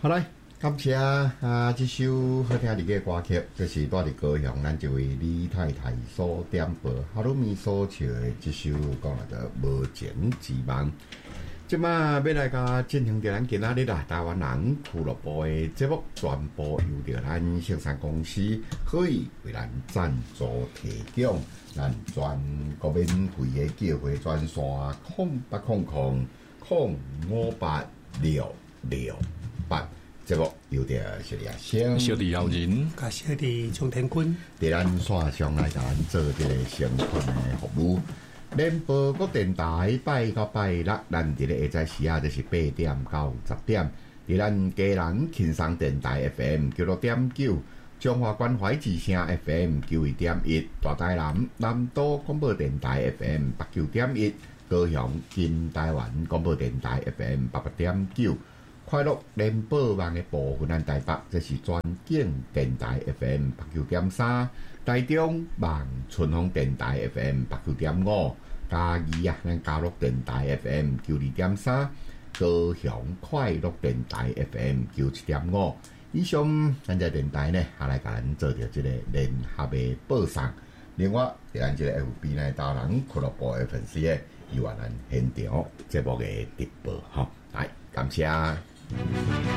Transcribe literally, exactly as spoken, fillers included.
好来，感谢啊！这首好听的歌曲，这是带伫高雄咱这位李太太所点播，哈鲁米所唱的这首讲来的无情之梦。即马要来甲进行着咱今仔日啦，台湾人俱乐部的节目，全部由着咱盛山公司可以为咱赞助提供，咱全国免费的叫回专线空八空空空五八六六八。节目由着小李阿星、 小李耀仁、 甲小李张天军， 伫咱线上来甲咱做这个成群的服务。联播国电台拜到拜六，咱伫咧下早时啊，就是八点到十点。伫咱家人轻松电台 F M 九六点九，中华关怀之声 F M 九一点一，大台南南岛广播电台 F M 八九点一，高雄金台湾广播电台 F M 八八点九。快乐联播网的部分，咱台北这是专景电台 F M 八九点三，台中望春风电台 F M 八九点五，嘉义啊，咱嘉乐电台 F M 九二点三，高雄快乐电台 F M 九七点五。以上咱这电台呢，下来甲咱做着这个联合的播送。另外，咱这个 F B 呢，大人俱乐部的粉丝呢，有咱现场节目的直播哈，来感谢。